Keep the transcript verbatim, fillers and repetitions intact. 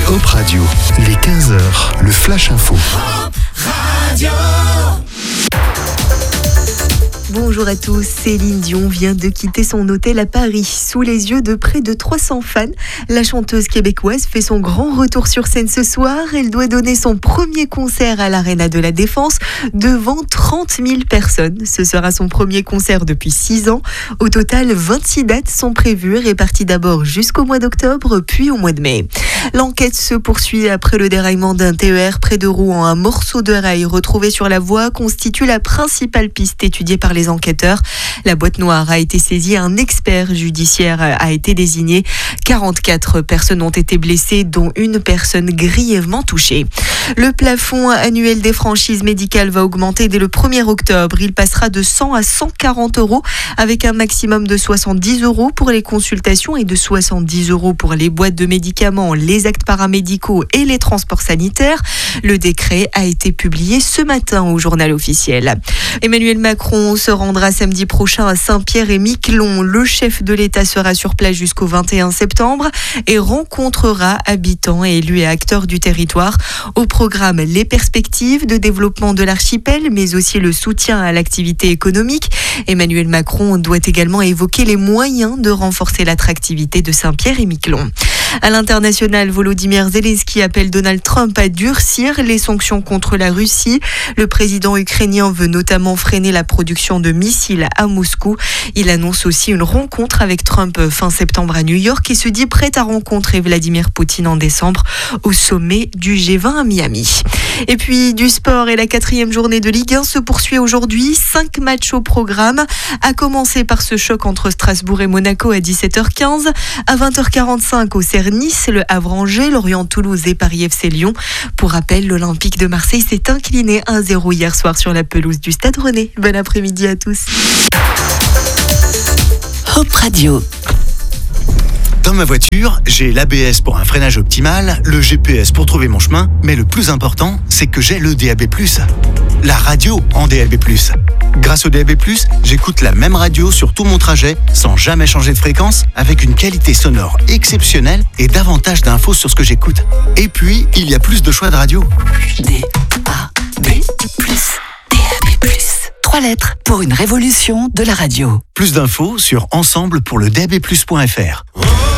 Hop Radio. Il est quinze heures, le Flash Info. Hop Radio. Bonjour à tous, Céline Dion vient de quitter son hôtel à Paris. Sous les yeux de près de trois cents fans, la chanteuse québécoise fait son grand retour sur scène ce soir. Elle doit donner son premier concert à l'Arena de la Défense devant trente mille personnes. Ce sera son premier concert depuis six ans. Au total, vingt-six dates sont prévues, réparties d'abord jusqu'au mois d'octobre, puis au mois de mai. L'enquête se poursuit après le déraillement d'un T E R près de Rouen. Un morceau de rail retrouvé sur la voie constitue la principale piste étudiée par les enquêteurs. La boîte noire a été saisie, un expert judiciaire a été désigné. quarante-quatre personnes ont été blessées, dont une personne grièvement touchée. Le plafond annuel des franchises médicales va augmenter dès le premier octobre. Il passera de cent à cent quarante euros avec un maximum de soixante-dix euros pour les consultations et de soixante-dix euros pour les boîtes de médicaments, les actes paramédicaux et les transports sanitaires. Le décret a été publié ce matin au journal officiel. Emmanuel Macron se rendra samedi prochain à Saint-Pierre-et-Miquelon. Le chef de l'État sera sur place jusqu'au vingt et un septembre et rencontrera habitants et élus et acteurs du territoire. Au programme, les perspectives de développement de l'archipel, mais aussi le soutien à l'activité économique. Emmanuel Macron doit également évoquer les moyens de renforcer l'attractivité de Saint-Pierre-et-Miquelon. À l'international, Volodymyr Zelensky appelle Donald Trump à durcir les sanctions contre la Russie. Le président ukrainien veut notamment freiner la production de missiles à Moscou. Il annonce aussi une rencontre avec Trump fin septembre à New York et se dit prêt à rencontrer Vladimir Poutine en décembre au sommet du G vingt à Miami. Et puis du sport et la quatrième journée de Ligue un se poursuit aujourd'hui. Cinq matchs au programme, à commencer par ce choc entre Strasbourg et Monaco à dix-sept heures quinze. À vingt heures quarante-cinq, au Nice, le Havre-Angers, Lorient-Toulouse et Paris F C Lyon. Pour rappel, l'Olympique de Marseille s'est incliné un zéro hier soir sur la pelouse du Stade Rennais. Bon après-midi à tous. Hop Radio. Dans ma voiture, j'ai l'A B S pour un freinage optimal, le G P S pour trouver mon chemin, mais le plus important, c'est que j'ai le D A B plus. La radio en D A B plus. Grâce au D A B plus, j'écoute la même radio sur tout mon trajet, sans jamais changer de fréquence, avec une qualité sonore exceptionnelle et davantage d'infos sur ce que j'écoute. Et puis, il y a plus de choix de radio. D A B plus. D A B plus. Trois lettres pour une révolution de la radio. Plus d'infos sur ensemble pour le D A B plus point F R.